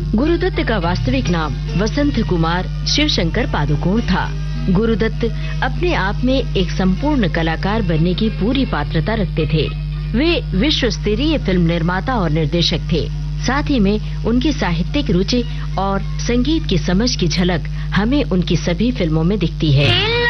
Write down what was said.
गुरुदत्त का वास्तविक नाम वसंत कुमार शिवशंकर पादुकोण था। गुरुदत्त अपने आप में एक संपूर्ण कलाकार बनने की पूरी पात्रता रखते थे। वे विश्व स्तरीय फिल्म निर्माता और निर्देशक थे। साथ ही में उनकी साहित्यिक रुचि और संगीत की समझ की झलक हमें उनकी सभी फिल्मों में दिखती है।